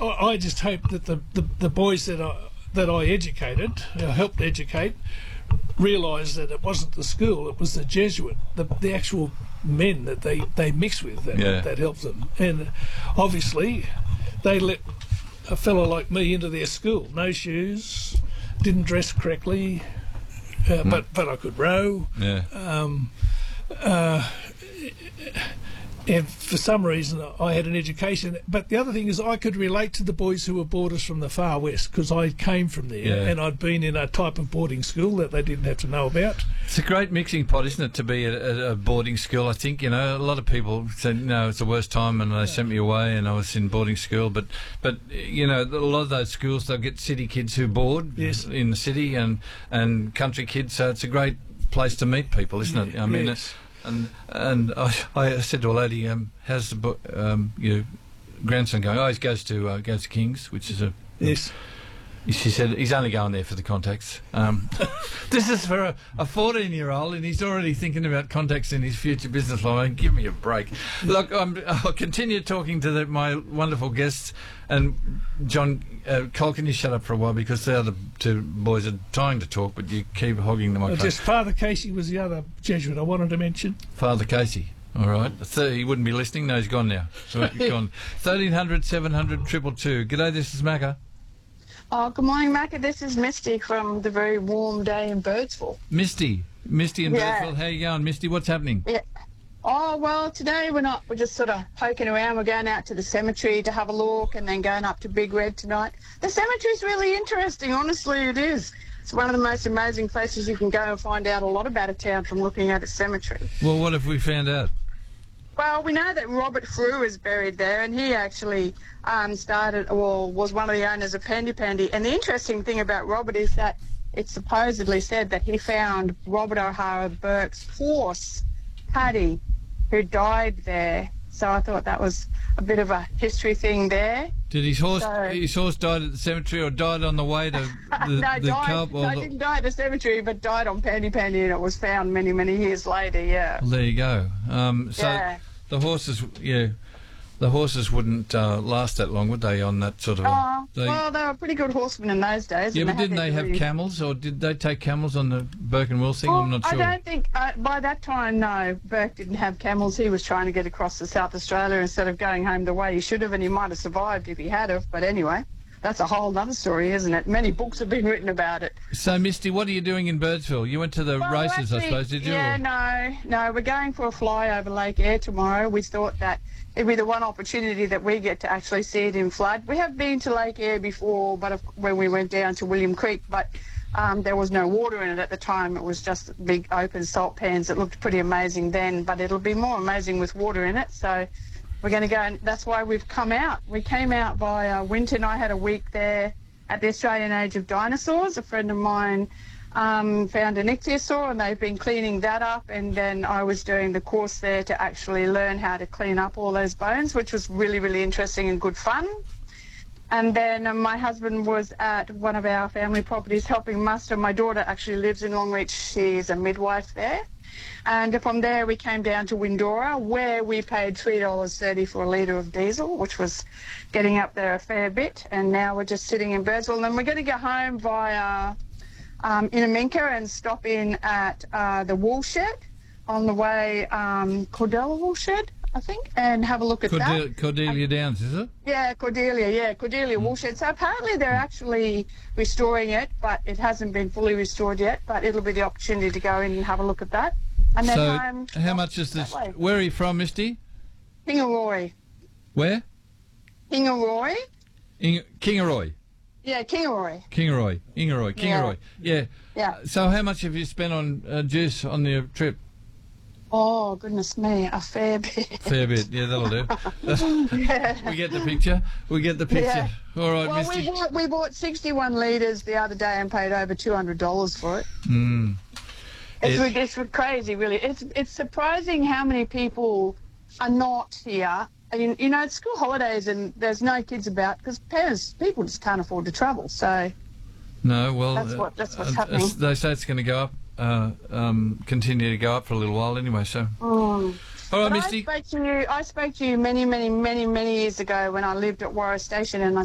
I just hope that the boys that I educated, helped educate, realised that it wasn't the school, it was the Jesuit, the actual men that they mix with that helped them. And obviously they let a fellow like me into their school. No shoes, didn't dress correctly, but I could row. And for some reason I had an education. But the other thing is I could relate to the boys who were boarders from the far west, because I came from there and I'd been in a type of boarding school that they didn't have to know about. It's a great mixing pot, isn't it, to be at a boarding school? I think, a lot of people said, it's the worst time, and they sent me away and I was in boarding school. But a lot of those schools, they'll get city kids who board in the city and country kids, so it's a great place to meet people, isn't it? I mean, And I said to a lady, how's your grandson going? Oh, he goes to King's, which is a... Yes. She said he's only going there for the contacts. This is for a 14-year-old, and he's already thinking about contacts in his future business life. I mean, give me a break. Look, I'll continue talking to my wonderful guests. And John, Cole, can you shut up for a while, because the other two boys are trying to talk, but you keep hogging the microphone. Just Father Casey was the other Jesuit I wanted to mention. Father Casey. All right. He wouldn't be listening. No, he's gone now. So he's gone. 1300 700 222. G'day, this is Macca. Oh, good morning, Macca. This is Misty from the very warm day in Birdsville. Misty in Birdsville. How you going, Misty? What's happening? Yeah. Oh, well, today we're just sort of poking around. We're going out to the cemetery to have a look, and then going up to Big Red tonight. The cemetery's really interesting. Honestly, it is. It's one of the most amazing places you can go and find out a lot about a town from looking at a cemetery. Well, what have we found out? Well, we know that Robert Frew is buried there, and he actually was one of the owners of Pandy Pandy. And the interesting thing about Robert is that it's supposedly said that he found Robert O'Hara Burke's horse, Paddy, who died there. So I thought that was a bit of a history thing there. Did his horse died at the cemetery, or died on the way to the cub? No, didn't die at the cemetery, but died on Pandy Pandy, and it was found many, many years later, Well, there you go. The horses wouldn't last that long, would they, on that sort of... Well, they were pretty good horsemen in those days. Yeah, but didn't they have camels, or did they take camels on the Burke and Will thing? I'm not sure. I don't think... by that time, no, Burke didn't have camels. He was trying to get across to South Australia instead of going home the way he should have, and he might have survived if he had have. But anyway, that's a whole other story, isn't it? Many books have been written about it. So, Misty, what are you doing in Birdsville? You went to the races, I suppose, did you? Yeah, no, we're going for a fly over Lake Eyre tomorrow. We thought that it'd be the one opportunity that we get to actually see it in flood. We have been to Lake Eyre before, but when we went down to William Creek, but there was no water in it at the time. It was just big open salt pans. It looked pretty amazing then, but it'll be more amazing with water in it. So we're going to go, and that's why we've come out. We came out by winter, and I had a week there at the Australian Age of Dinosaurs. A friend of mine found an ichthyosaur, and they've been cleaning that up, and then I was doing the course there to actually learn how to clean up all those bones, which was really, really interesting and good fun. And then my husband was at one of our family properties helping muster. My daughter actually lives in Longreach. She's a midwife there. And from there we came down to Windora, where we paid $3.30 for a litre of diesel, which was getting up there a fair bit. And now we're just sitting in Birdsville, and then we're going to go home via Inaminka and stop in at the Woolshed on the way, Cordella Woolshed, I think, and have a look at that. Cordelia Downs, is it? Yeah, Cordelia Woolshed. So apparently they're actually restoring it, but it hasn't been fully restored yet, but it'll be the opportunity to go in and have a look at that. And then so how much is this? Where are you from, Misty? Kingaroy. Where? Kingaroy. Kingaroy. Yeah, Kingaroy. Kingaroy. Yeah. So how much have you spent on juice on the trip? Oh, goodness me, a fair bit. Fair bit, yeah, that'll do. We get the picture. Yeah. All right, well, Misty. We bought 61 litres the other day and paid over $200 for it. It's crazy, really. It's surprising how many people are not here. And, it's school holidays and there's no kids about because people just can't afford to travel. So no, well, that's what's happening. They say it's going to go up. Continue to go up for a little while anyway, so... All right, Misty. I spoke to you many, many, many, many years ago when I lived at Warra Station, and I